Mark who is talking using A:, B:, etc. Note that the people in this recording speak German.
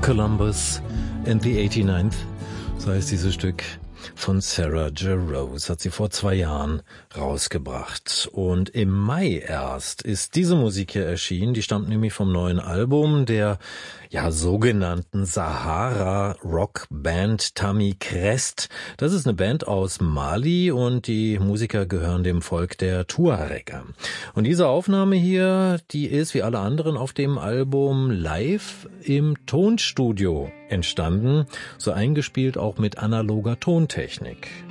A: Columbus and the 89th, so heißt dieses Stück von Sarah J. Rose, hat sie vor 2 Jahren rausgebracht. Und im Mai erst ist diese Musik hier erschienen, die stammt nämlich vom neuen Album der sogenannten Sahara-Rock-Band Tami Crest. Das ist eine Band aus Mali und die Musiker gehören dem Volk der Tuareger. Und diese Aufnahme hier, die ist wie alle anderen auf dem Album live im Tonstudio entstanden, so eingespielt auch mit analoger Tontechnik.